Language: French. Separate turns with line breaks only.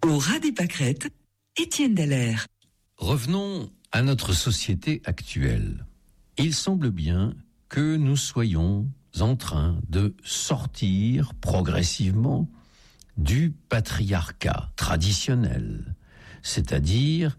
Au ras des pâquerettes, Étienne Dallaire.
Revenons à notre société actuelle. Il semble bien que nous soyons en train de sortir progressivement du patriarcat traditionnel, c'est-à-dire